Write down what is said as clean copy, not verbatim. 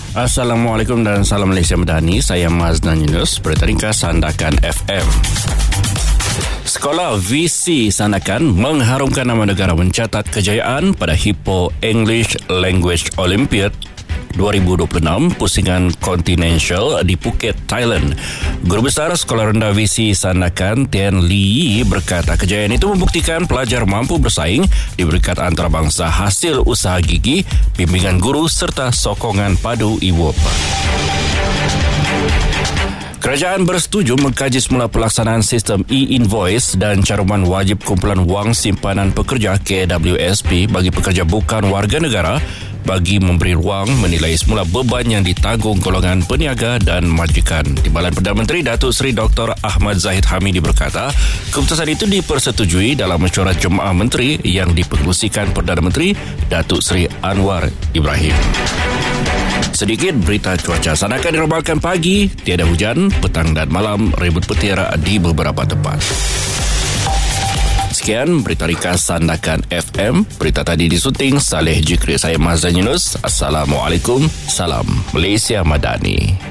Assalamualaikum dan salam Malaysia Madani. Saya Maznan Yunus, berita ringkas Sandakan FM. Sekolah VC Sandakan mengharumkan nama negara mencatat kejayaan pada Hippo English Language Olympiad 2026 pusingan Continental di Phuket, Thailand. Guru Besar Sekolah Rendah VC Sandakan, Tian Li, berkata kejayaan itu membuktikan pelajar mampu bersaing di berkat antarabangsa hasil usaha gigi, bimbingan guru serta sokongan padu ibu bapa. Kerajaan bersetuju mengkaji semula pelaksanaan sistem e-invoice dan caruman wajib kumpulan wang simpanan pekerja KWSP bagi pekerja bukan warga negara bagi memberi ruang menilai semula beban yang ditanggung golongan peniaga dan majikan. Timbalan Perdana Menteri Datuk Seri Dr. Ahmad Zahid Hamidi berkata, keputusan itu dipersetujui dalam mesyuarat Jemaah Menteri yang dipengerusikan Perdana Menteri Datuk Seri Anwar Ibrahim. Sedikit berita cuaca. Sandakan diramalkan pagi, tiada hujan, petang dan malam ribut petir di beberapa tempat. Sekian berita ringkas Sandakan FM. Berita tadi disunting Saleh Jikri. Saya Mazdan Yunus. Assalamualaikum. Salam Malaysia Madani.